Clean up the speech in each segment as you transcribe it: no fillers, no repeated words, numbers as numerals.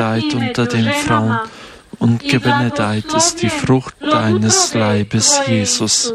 unter den Frauen und gebenedeit ist die Frucht deines Leibes, Jesus.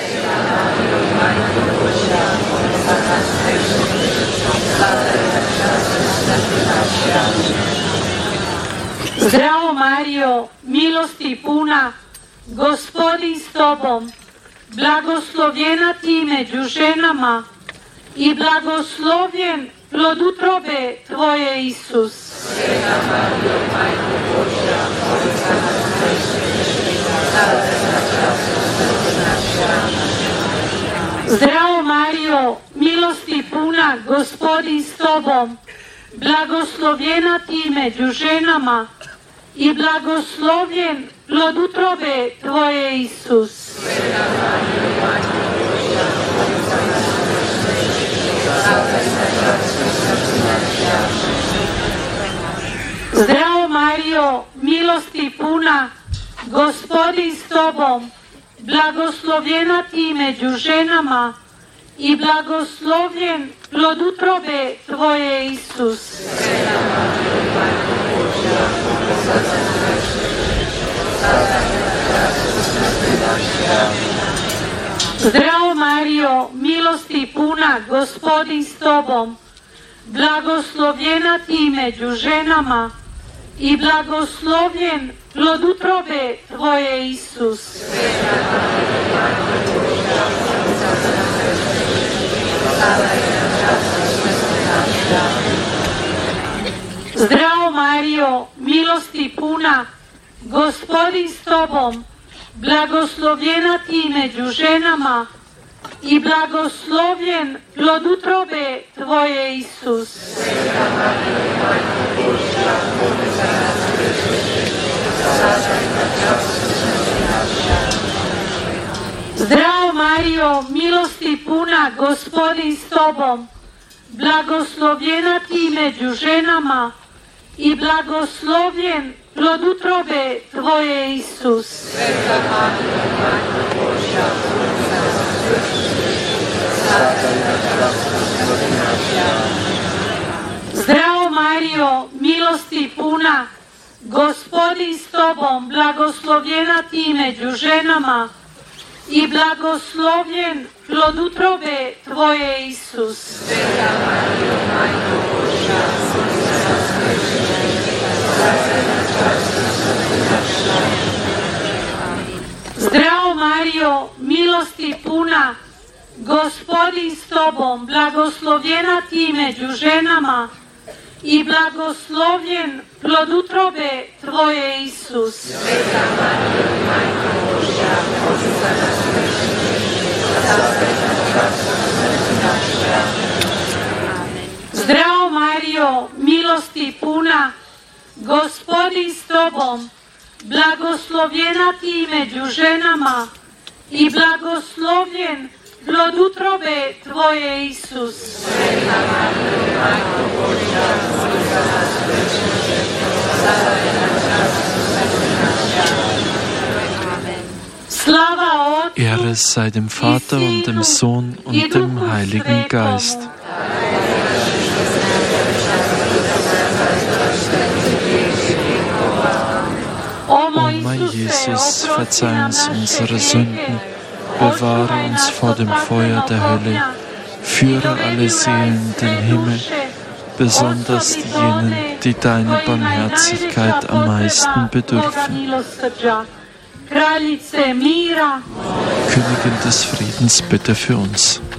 Zdravo Mario, milosti puna, Gospodin s tobom, blagoslovljena ti među ženama i blagoslovljen plod utrobe tvoje, Isus. Sveta Marijo, Majko Božja, moli za nas griješne, sada i na čas smrti naše. Zdravo Mario, milosti puna, Gospodin s tobom, blagoslovljena ti među ženama i blagoslovljen plod utrobe tvoje, Isus. Sveta Marijo, Majko Božja, moli za nas griješne, sada i na čas smrti naše. Zdravo Marijo, milosti puna, Gospodin s tobom, blagoslovljena ti među ženama i blagoslovljen plod utrobe tvoje, Isus. Sveta Marijo, Majko Božja, moli za nas griješne, sada i na čas smrti naše. Zdravo Marijo, milosti puna, Gospodin s tobom, blagoslovljena ti među ženama i blagoslovljen plod utrobe tvoje, Isus. Sveta Marijo, Majko Božja, moli za nas griješne, sada i na čas smrti naše. Zdravo Marijo, milosti puna, Gospodin s tobom, blagoslovljena ti među ženama i blagoslovljen plod utrobe tvoje, Isus. Sveta Marijo, Majko Božja, moli za nas griješne, sada i na čas smrti naše. Zdravo Marijo, milosti puna, Gospodin s tobom, blagoslovljena ti među ženama i blagoslovljen plod utrobe tvoje, Isus. Sveta Marijo, Majko Božja, moli za nas griješne, sada i na čas smrti naše. Zdravo Marijo, milosti puna, Gospodin s tobom, blagoslovljena ti među ženama i blagoslovljen plod utrobe tvoje, Isus. Sveta Marijo, Majko Božja, moli za nas griješne, sada i na čas smrti naše. Zdravo Marijo, milosti puna, Gospodin s tobom, blagoslovljena ti među ženama i blagoslovljen plod utrobe tvoje, Isus. Sveta Marijo, Majko Božja, moli za nas griješne, sada i na čas smrti naše. Zdravo Marijo, milosti puna, Gospodin s tobom, blagoslovljena ti među ženama i blagoslovljen plod utrobe tvoje, Isus. Sveta Marijo, Majko Božja, moli za nas griješne, sada i na čas smrti naše. Slava Otcu, Ehre sei dem Vater und dem Sohn und dem Heiligen Geist. O mein Jesus, verzeih uns unsere Sünden, bewahre uns vor dem Feuer der Hölle, führe alle Seelen in den Himmel, besonders jenen, die deiner Barmherzigkeit am meisten bedürfen. Königin des Friedens, bitte für uns.